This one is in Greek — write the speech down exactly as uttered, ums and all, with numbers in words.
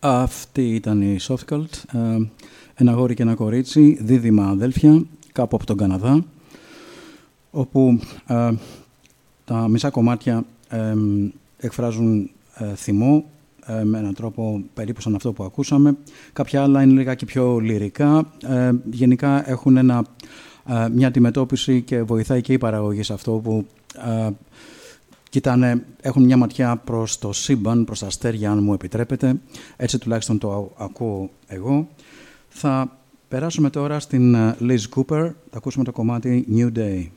Αυτή ήταν η Soft Cult, ένα αγόρι και ένα κορίτσι, δίδυμα αδέλφια, κάπου από τον Καναδά, όπου ε, τα μισά κομμάτια ε, εκφράζουν ε, θυμό ε, με έναν τρόπο περίπου σαν αυτό που ακούσαμε. Κάποια άλλα είναι λίγα και πιο λυρικά. Ε, γενικά έχουν ένα, ε, μια αντιμετώπιση και βοηθάει και η παραγωγή σε αυτό που ε, κοιτάνε, έχουν μια ματιά προς το σύμπαν, προς τα αστέρια, αν μου επιτρέπετε. Έτσι τουλάχιστον το ακούω εγώ. Θα περάσουμε τώρα στην Liz Cooper. Θα ακούσουμε το κομμάτι New Day.